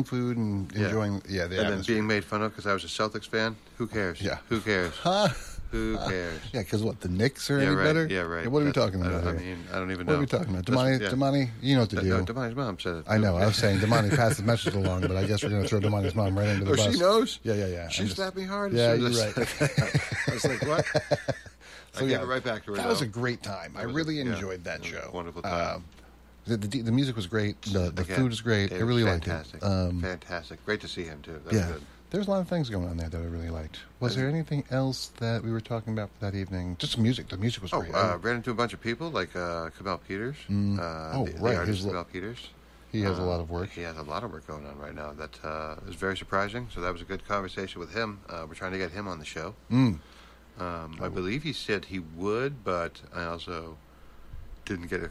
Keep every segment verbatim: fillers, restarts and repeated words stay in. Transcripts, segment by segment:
eating food and Yeah. enjoying. Yeah, the and then atmosphere. being made fun of because I was a Celtics fan. Who cares? Yeah. Who cares? Huh? Who cares? Yeah, because what, the Knicks are Yeah, any right. better? Yeah, right. What are we That's- talking about I, I here? mean, I don't even What know. are we talking about? That's- Damani, yeah. Damani, you know what to Uh, do. No, Damani's mom said it. I know. I was saying Damani passed the message along, but I guess we're going to throw Damani's mom right under the Oh, bus. she knows? Yeah, yeah, yeah. She I'm just- slapped me hard. as Yeah, soon as you're I right. said that. I was like, what? So, I gave yeah, it right back to her. That though. was a great time. I was really a- yeah, enjoyed that it was a show. wonderful time. Um, the, the the music was great. The the Again, food was great. it I was really fantastic. liked it. Um, fantastic. Great to see him, too. That yeah, was good. there's a lot of things going on there that I really liked. Was there anything else that we were talking about that evening? Just music. The music was Oh, great. uh, ran into a bunch of people like uh, Cabell Peters. Mm. Uh, Oh, the, right, The artist his li- Cabell Peters. he has a Uh, lot of work. He has a lot of work going on right now. That uh, is very surprising. So that was a good conversation with him. Uh, we're trying to get him on the show. Mm. Um, I believe he said he would, but I also didn't get a,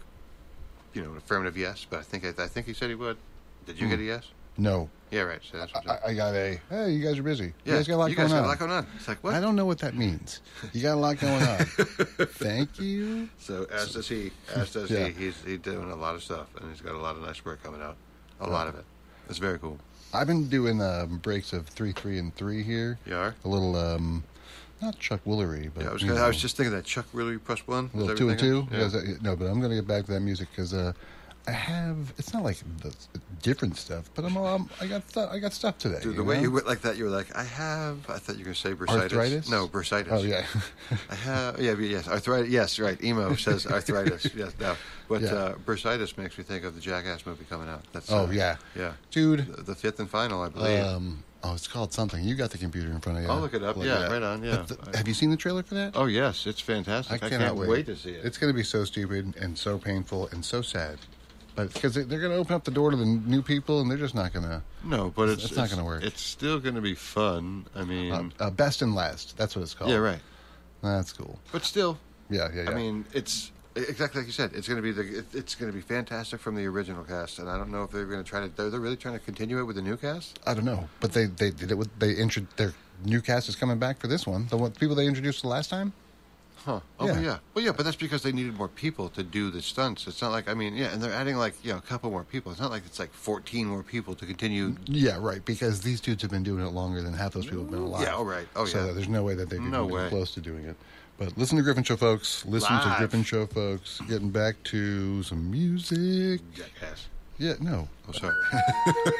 you know, an affirmative yes. But I think I, I think he said he would. Did you Mm. get a yes? No, Yeah, right. So that's what I, I got a. Hey, you guys are busy. yeah, You guys got a lot you going guys got on. a lot going on. It's like what? I don't know what that means. You got a lot going on. Thank you. So as does he. As does Yeah. he. He's he's doing a lot of stuff, and he's got a lot of nice work coming out. A lot of it. It's very cool. I've been doing um, breaks of three, three, and three here. You are? A little, um, not Chuck Woolery, but Yeah, I was, you gonna, know, I was just thinking that Chuck really plus one. a little Is two and two. everything? Yeah. is that- no, but I'm going to get back to that music because uh, I have. It's not like the different stuff, but I'm. Um, I got. Th- I got stuff today. Dude, the you way know? you went like that, you were like, I have. I thought you were going to say bursitis. Arthritis? No, bursitis. Oh yeah. I have. Yeah, but yes, arthritis. Yes, right. Emo says arthritis. Yes, no. But Yeah. uh, bursitis makes me think of the Jackass movie coming out. That's. Oh uh, yeah. Yeah. Dude. The, the fifth and final, I believe. Um. Oh, it's called something. You got the computer in front of you. I'll look it up. Yeah, right on, yeah. But the- have you seen the trailer for that? oh yes, it's fantastic. I I, cannot can't wait. wait. to see it. It's going to be so stupid and so painful and so sad. But because they're going to open up the door to the new people, and they're just not going to. no, but it's it's not gonna work. It's still going to be fun. I mean, Uh, uh, best and last. That's what it's called. yeah, right. That's cool. But still, Yeah, yeah, yeah. I mean, it's exactly like you said. It's going to be the. It, it's going to be fantastic from the original cast, and I don't know if they're going to try to. They're, they're really trying to continue it with the new cast. I don't know, but they they did it with they intro their new cast is coming back for this one. The one, people they introduced the last time. Huh. Oh Yeah. yeah. Well, yeah, but that's because they needed more people to do the stunts. It's not like I mean, yeah, and they're adding like you know a couple more people. It's not like it's like fourteen more people to continue. Yeah, right. Because these dudes have been doing it longer than half those people have been alive. Yeah. Oh right. Oh so yeah. there's no way that they've even No come way. close to doing it. But listen to Griffin Show, folks. Listen to Live. Griffin Show, folks. Getting back to some music. Jackass. Yeah, no. Oh sorry.